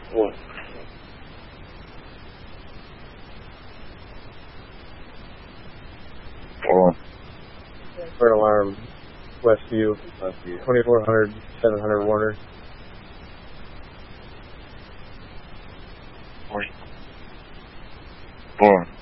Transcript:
What? Oh. Third alarm, Westview, 2400, 700 Warner. Four.